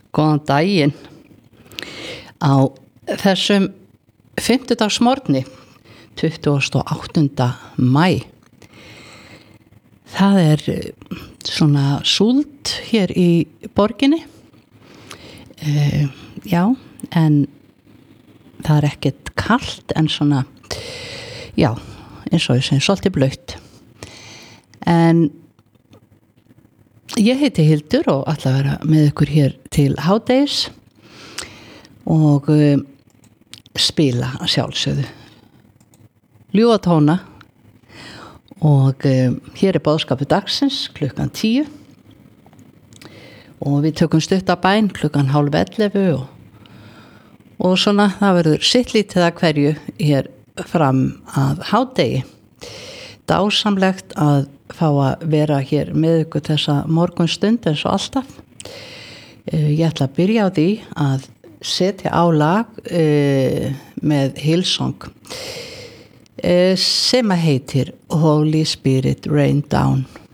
Góðan daginn. Á þessum fimmtudagsmorgni 28. maí. Það svona súld hér í borginni. Já, en það ekkert kalt en svona, já, eins og ég segi, svolítið blautt. En ég heiti Hildur og ætla að vera með ykkur hér til hádegis og spila að sjálfsögðu ljúfa tóna og hér boðskapur dagsins klukkan 10 og við tökum stuttabæn klukkan 10:30 og svona það verður sitt lítið að hverju hér fram að hádegi. Dásamlegt að fá að vera hér með ykkur þessa morgunstund eins og alltaf. Ég ætla að byrja á því að setja á lag með Hillsong sem heitir Holy Spirit Rain Down.